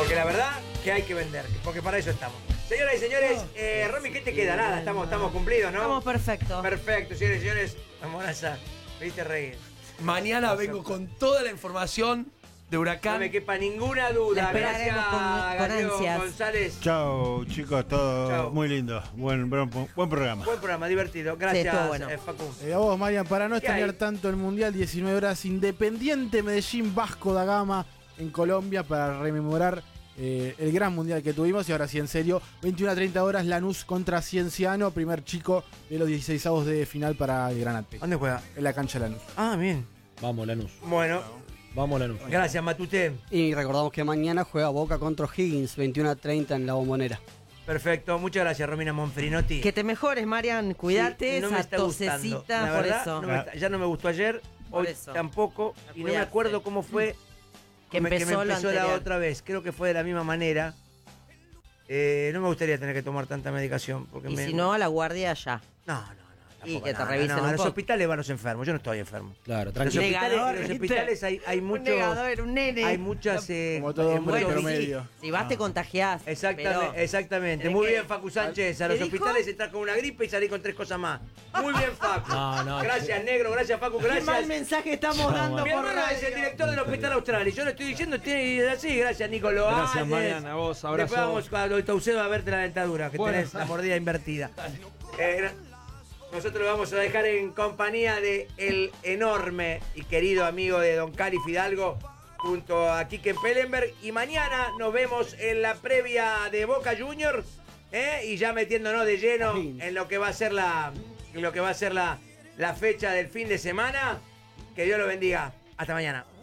Porque la verdad que hay que vender, porque para eso estamos. Señoras y señores, Romy, ¿qué te queda? Nada, estamos cumplidos, ¿no? Estamos perfectos. Perfecto, señores y señores. Amoraza, me viste reír. Mañana vengo con toda la información de Huracán. No me quepa ninguna duda. La esperaremos con Gallego ansias. González. Chao, chicos, todo Chao. muy lindo. Buen programa. Buen programa, divertido. Gracias, Sí, estuvo bueno. Facu. A vos, Marian, para no ¿Qué extrañar hay? tanto el Mundial, 19 horas, Independiente Medellín, Vasco da Gama en Colombia para rememorar el gran Mundial que tuvimos. Y ahora sí, en serio, 21 a 30 horas, Lanús contra Cienciano, primer chico de los 16avos de final para el Granate. ¿Dónde juega? En la cancha Lanús. Ah, bien. Vamos, Lanús. Bueno, Vamos, Lanús. gracias, Matute. Y recordamos que mañana juega Boca contra Higgins, 21 a 30 en la Bombonera. Perfecto, muchas gracias, Romina Monferinotti. Que te mejores, Marian. Cuídate, Sí, no me esa está gustando. tosecita, La por verdad, eso. ya no me gustó ayer, Por hoy eso. tampoco, y no me Cuidarse. acuerdo cómo fue Que empezó lo la anterior. otra vez. Creo que fue de la misma manera. No me gustaría tener que tomar tanta medicación. Porque Y si no, a la guardia ya. No. Y tampoco, que te no, revisen no, un a los poco. hospitales van los enfermos, yo no estoy enfermo. Claro, Los tranquilo. Negador, hospitales, en los ¿viste? hospitales hay Un muchos. negador, un nene. Hay muchas. Como todo hombre muchos- promedio. Si vas, te contagiás. Exactamente. tenés Muy que- bien, Facu Sánchez. A los ¿Qué dijo? hospitales entras con una gripe y salís con 3 cosas más. Muy bien, Facu. No, Gracias, negro. Gracias, Facu. Qué mal Gracias. mensaje estamos dando Mi por hermano es el radio. director del Hospital Austral y yo lo estoy diciendo así. Gracias, Nico Loades. Gracias, Marian, a vos, abrazo. Después vamos a los Taucedo a verte la dentadura, que Bueno. tenés la mordida invertida. Nosotros lo vamos a dejar en compañía de el enorme y querido amigo de Don Cali Fidalgo junto a Quique Pellenberg. Y mañana nos vemos en la previa de Boca Juniors, y ya metiéndonos de lleno en lo que va a ser la fecha del fin de semana. Que Dios lo bendiga. Hasta mañana.